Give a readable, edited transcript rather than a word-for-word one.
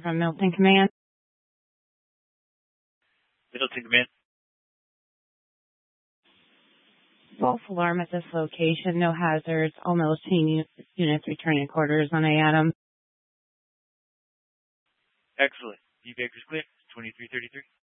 from Milton Command. Middleton Command. False alarm at this location. No hazards. All Military units returning quarters on ATM. Excellent. D Baker's clear. 2333.